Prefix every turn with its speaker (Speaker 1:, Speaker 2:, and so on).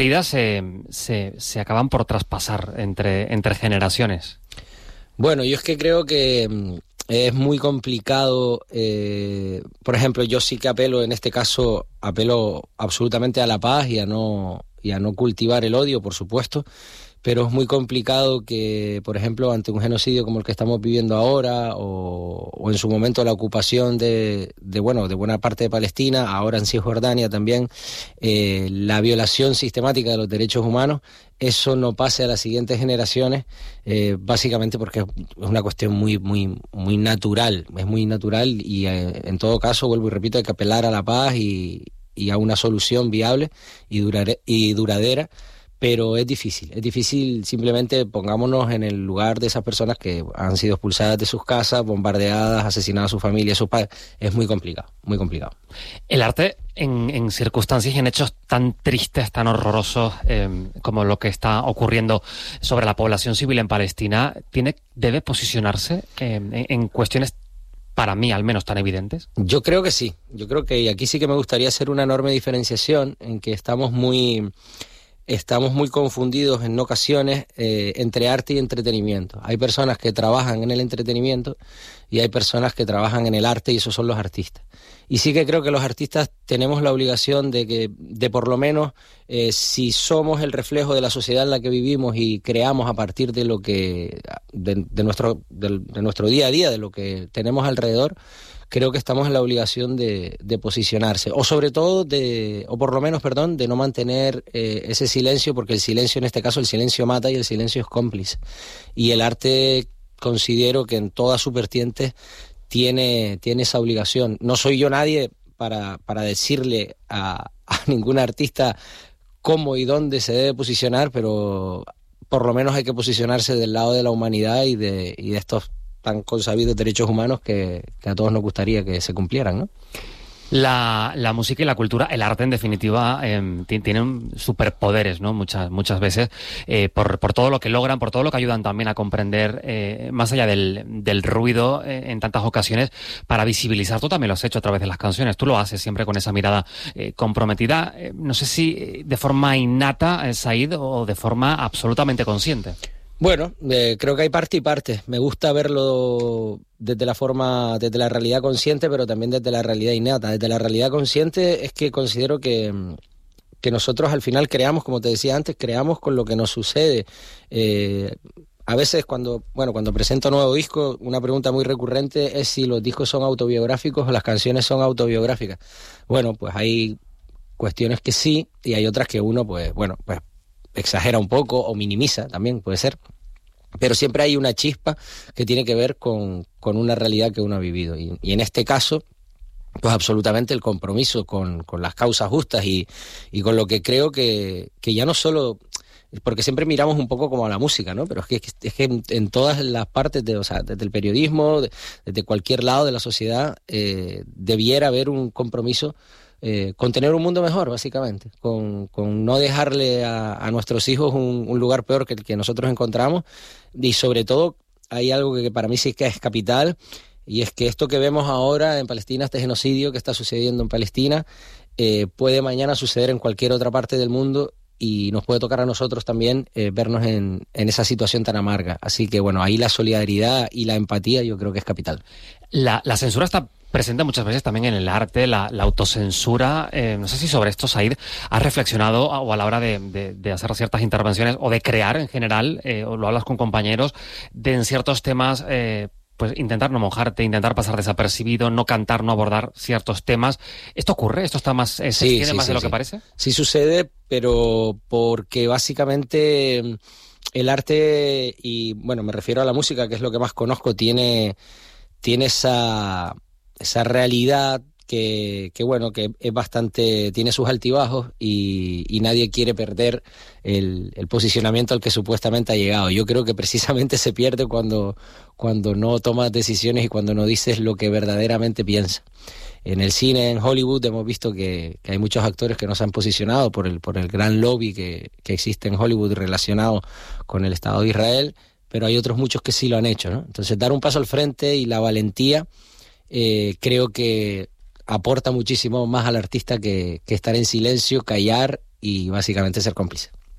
Speaker 1: vidas se acaban por traspasar entre generaciones.
Speaker 2: Bueno, yo es que creo que es muy complicado. Por ejemplo, yo sí que en este caso apelo absolutamente a la paz y a no cultivar el odio, por supuesto. Pero es muy complicado que, por ejemplo, ante un genocidio como el que estamos viviendo ahora, o en su momento la ocupación de buena parte de Palestina, ahora en Cisjordania también, la violación sistemática de los derechos humanos, eso no pase a las siguientes generaciones, básicamente porque es una cuestión muy, muy, muy natural, es muy natural y en todo caso, vuelvo y repito, hay que apelar a la paz y a una solución viable y duradera. Pero es difícil, simplemente pongámonos en el lugar de esas personas que han sido expulsadas de sus casas, bombardeadas, asesinadas a su familia, a sus padres. Es muy complicado, muy complicado.
Speaker 1: El arte, en circunstancias y en hechos tan tristes, tan horrorosos como lo que está ocurriendo sobre la población civil en Palestina, debe posicionarse en cuestiones, para mí al menos, tan evidentes.
Speaker 2: Yo creo que sí, y aquí sí que me gustaría hacer una enorme diferenciación en que estamos muy confundidos en ocasiones entre arte y entretenimiento. Hay personas que trabajan en el entretenimiento y hay personas que trabajan en el arte, y esos son los artistas. Y sí que creo que los artistas tenemos la obligación de por lo menos, si somos el reflejo de la sociedad en la que vivimos y creamos a partir de lo que de nuestro día a día, de lo que tenemos alrededor, creo que estamos en la obligación de posicionarse, o sobre todo por lo menos, de no mantener ese silencio, porque el silencio, en este caso, el silencio mata y el silencio es cómplice. Y el arte, considero que en todas sus vertientes tiene esa obligación. No soy yo nadie para decirle a ningún artista cómo y dónde se debe posicionar, pero por lo menos hay que posicionarse del lado de la humanidad y de estos tan consabidos derechos humanos que a todos nos gustaría que se cumplieran, ¿no?
Speaker 1: La música y la cultura, el arte en definitiva, tienen superpoderes, ¿no? Muchas veces, por todo lo que logran, por todo lo que ayudan también a comprender, más allá del ruido, en tantas ocasiones, para visibilizar. Tú también lo has hecho a través de las canciones, tú lo haces siempre con esa mirada comprometida, no sé si de forma innata, Said, o de forma absolutamente consciente.
Speaker 2: Bueno, creo que hay parte y parte. Me gusta verlo desde la realidad consciente, pero también desde la realidad innata. Desde la realidad consciente es que considero que nosotros al final creamos, como te decía antes, creamos con lo que nos sucede. A veces cuando presento un nuevo disco, una pregunta muy recurrente es si los discos son autobiográficos o las canciones son autobiográficas. Bueno, pues hay cuestiones que sí, y hay otras que uno, pues exagera un poco o minimiza también, puede ser. Pero siempre hay una chispa que tiene que ver con una realidad que uno ha vivido. Y en este caso, pues absolutamente el compromiso con las causas justas y con lo que creo que ya no solo... Porque siempre miramos un poco como a la música, ¿no? Pero es que en todas las partes, desde el periodismo, desde cualquier lado de la sociedad, debiera haber un compromiso con tener un mundo mejor, básicamente, con no dejarle a nuestros hijos un lugar peor que el que nosotros encontramos. Y sobre todo hay algo que para mí sí que es capital, y es que esto que vemos ahora en Palestina, este genocidio que está sucediendo en Palestina, puede mañana suceder en cualquier otra parte del mundo, y nos puede tocar a nosotros también vernos en esa situación tan amarga. Así que bueno, ahí la solidaridad y la empatía yo creo que es capital.
Speaker 1: La censura está presente muchas veces también en el arte, la autocensura. No sé si sobre esto, Said, has reflexionado o a la hora de hacer ciertas intervenciones o de crear en general, o lo hablas con compañeros, en ciertos temas, pues intentar no mojarte, intentar pasar desapercibido, no cantar, no abordar ciertos temas. ¿Esto ocurre? ¿Esto está más, se extiende más de lo que parece? Sí
Speaker 2: sucede, pero porque básicamente el arte, y bueno, me refiero a la música, que es lo que más conozco, tiene esa realidad que es bastante, tiene sus altibajos, y nadie quiere perder el posicionamiento al que supuestamente ha llegado. Yo creo que precisamente se pierde cuando no tomas decisiones y cuando no dices lo que verdaderamente piensas. En el cine, en Hollywood, hemos visto que hay muchos actores que no se han posicionado por el gran lobby que existe en Hollywood relacionado con el Estado de Israel, pero hay otros muchos que sí lo han hecho, ¿no? Entonces, dar un paso al frente y la valentía, creo que aporta muchísimo más al artista que estar en silencio, callar y básicamente ser cómplice.